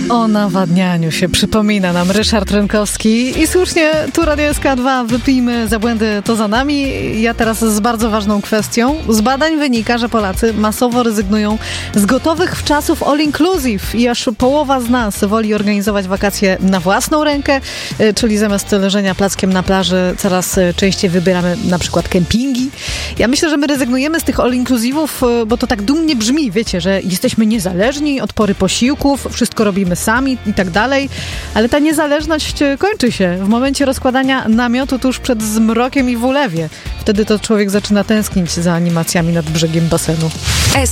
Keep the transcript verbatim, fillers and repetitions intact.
O nawadnianiu się przypomina nam Ryszard Rynkowski i słusznie, tu Radio S K dwa, wypijmy za błędy, to za nami. Ja teraz z bardzo ważną kwestią. Z badań wynika, że Polacy masowo rezygnują z gotowych w czasów all inclusive i aż połowa z nas woli organizować wakacje na własną rękę, czyli zamiast leżenia plackiem na plaży coraz częściej wybieramy na przykład kempingi. Ja myślę, że my rezygnujemy z tych all inclusivów, bo to tak dumnie brzmi, wiecie, że jesteśmy niezależni od pory posiłków, wszystko robimy sami i tak dalej, ale ta niezależność kończy się w momencie rozkładania namiotu tuż przed zmrokiem i w ulewie. Wtedy to człowiek zaczyna tęsknić za animacjami nad brzegiem basenu.